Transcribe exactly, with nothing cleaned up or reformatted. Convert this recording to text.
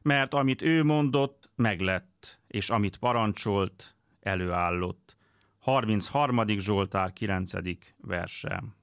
mert amit ő mondott, meglett, és amit parancsolt, előállott. harmincharmadik Zsoltár kilencedik verse.